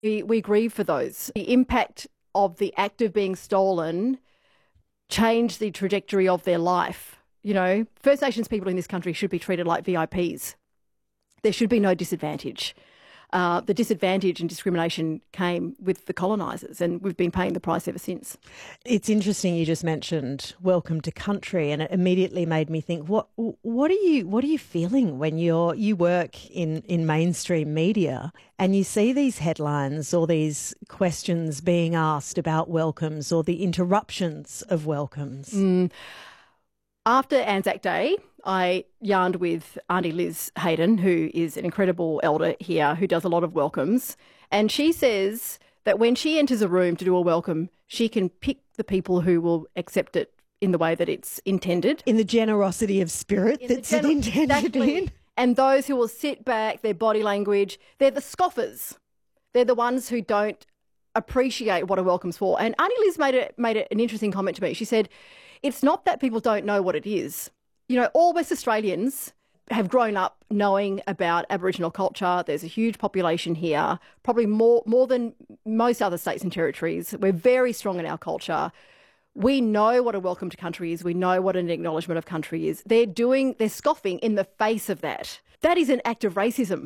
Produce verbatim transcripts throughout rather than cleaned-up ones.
We, we grieve for those. The impact of the act of being stolen changed the trajectory of their life. You know, First Nations people in this country should be treated like V I Ps. There should be no disadvantage. Uh, the disadvantage and discrimination came with the colonisers, and we've been paying the price ever since. It's interesting you just mentioned welcome to country, and it immediately made me think, what what are you what are you feeling when you're you work in, in mainstream media and you see these headlines or these questions being asked about welcomes or the interruptions of welcomes? Mm. After Anzac Day, I yarned with Auntie Liz Hayden, who is an incredible elder here who does a lot of welcomes. And she says that when she enters a room to do a welcome, she can pick the people who will accept it in the way that it's intended. In the generosity of spirit in that's gener- it intended exactly. in. And those who will sit back, their body language, they're the scoffers. They're the ones who don't appreciate what a welcome's for. And Auntie Liz made, it, made it an interesting comment to me. She said, it's not that people don't know what it is. You know, all West Australians have grown up knowing about Aboriginal culture. There's a huge population here, probably more more than most other states and territories. We're very strong in our culture. We know what a welcome to country is. We know what an acknowledgement of country is. They're doing, they're scoffing in the face of that. That is an act of racism,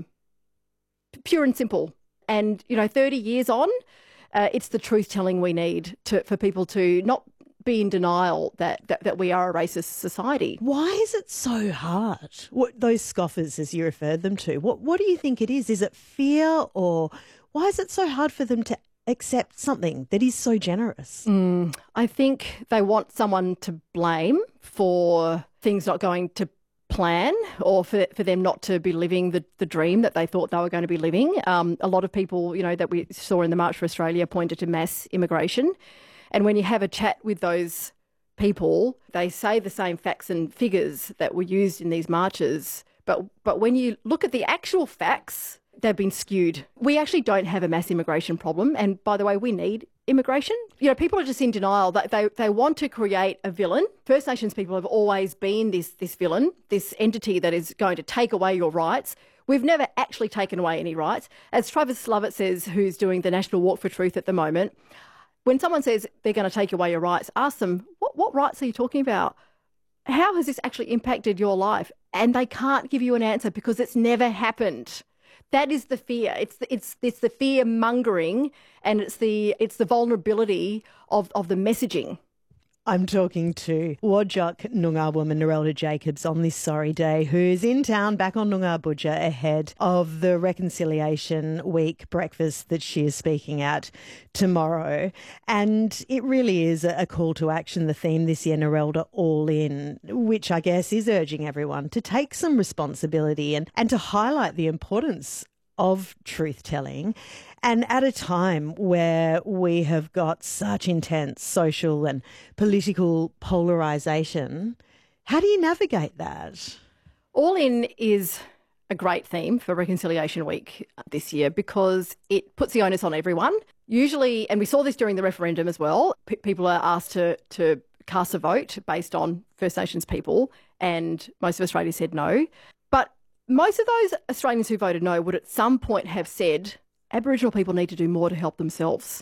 pure and simple. And, you know, thirty years on, uh, it's the truth-telling we need to, for people to not be in denial that, that, that we are a racist society. Why is it so hard? What those scoffers, as you referred them to, what what do you think it is? Is it fear, or why is it so hard for them to accept something that is so generous? Mm, I think they want someone to blame for things not going to plan, or for, for them not to be living the, the dream that they thought they were going to be living. Um, a lot of people, you know, that we saw in the March for Australia pointed to mass immigration. And when you have a chat with those people, they say the same facts and figures that were used in these marches. But but when you look at the actual facts, they've been skewed. We actually don't have a mass immigration problem. And by the way, we need immigration. You know, people are just in denial. That they, they want to create a villain. First Nations people have always been this, this villain, this entity that is going to take away your rights. We've never actually taken away any rights. As Travis Lovett says, who's doing the National Walk for Truth at the moment, when someone says they're going to take away your rights, ask them, what, what rights are you talking about? How has this actually impacted your life? And they can't give you an answer because it's never happened. That is the fear. It's the, it's it's the fear mongering, and it's the it's the vulnerability of, of the messaging. I'm talking to Whadjuk Noongar woman Narelda Jacobs on this sorry day, who's in town back on Noongar Budja ahead of the Reconciliation Week breakfast that she is speaking at tomorrow. And it really is a call to action, the theme this year, Narelda, All In, which I guess is urging everyone to take some responsibility and, and to highlight the importance of truth-telling. And at a time where we have got such intense social and political polarisation, how do you navigate that? All In is a great theme for Reconciliation Week this year because it puts the onus on everyone. Usually, and we saw this during the referendum as well, p- people are asked to, to cast a vote based on First Nations people, and most of Australia said no. But most of those Australians who voted no would at some point have said Aboriginal people need to do more to help themselves.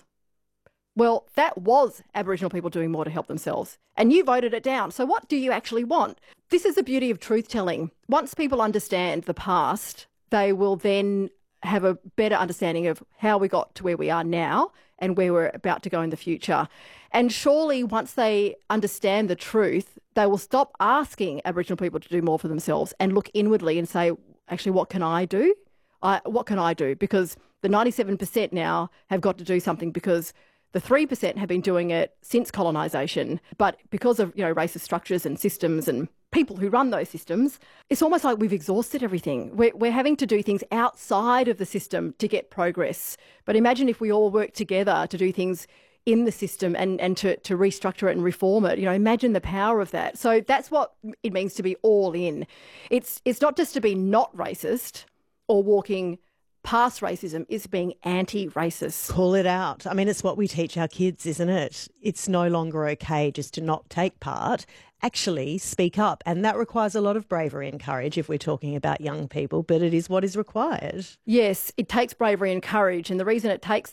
Well, that was Aboriginal people doing more to help themselves, and you voted it down. So what do you actually want? This is the beauty of truth-telling. Once people understand the past, they will then have a better understanding of how we got to where we are now and where we're about to go in the future. And surely once they understand the truth, they will stop asking Aboriginal people to do more for themselves and look inwardly and say, actually, what can I do? I, what can I do? Because the ninety-seven percent now have got to do something, because the three percent have been doing it since colonisation. But because of, you know, racist structures and systems and people who run those systems, it's almost like we've exhausted everything. We're, we're having to do things outside of the system to get progress. But imagine if we all work together to do things in the system and, and to, to restructure it and reform it. You know, imagine the power of that. So that's what it means to be all in. It's it's not just to be not racist or walking past racism, is being anti-racist. Call it out. I mean, it's what we teach our kids, isn't it? It's no longer okay just to not take part actually speak up. And that requires a lot of bravery and courage if we're talking about young people, but it is what is required. Yes, it takes bravery and courage. And the reason it takes